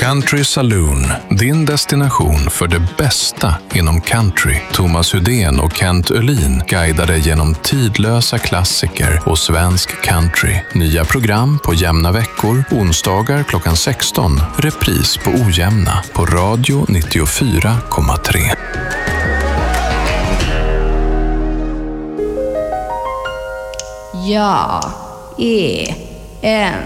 Country Saloon, din destination för det bästa inom country. Thomas Hudén och Kent Öhlin guidar dig genom tidlösa klassiker och svensk country. Nya program på jämna veckor, onsdagar klockan 16, repris på ojämna på Radio 94,3. Jag är en